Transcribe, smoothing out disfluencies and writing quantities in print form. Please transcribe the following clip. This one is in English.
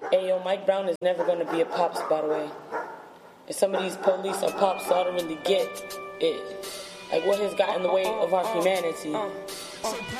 Hey, yo, Mike Brown is never going to be a Pops, by the way. And some of these police are Pops, so I don't really get it. Like, what has got in the way of our humanity?